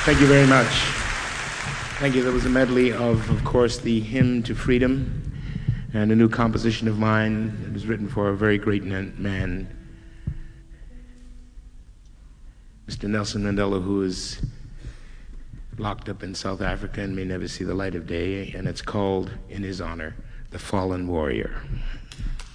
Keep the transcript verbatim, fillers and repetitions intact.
Thank you very much. Thank you. There was a medley of, of course, the Hymn to Freedom and a new composition of mine that was written for a very great man, Mister Nelson Mandela, who is locked up in South Africa and may never see the light of day, and it's called, in his honor, The Fallen Warrior.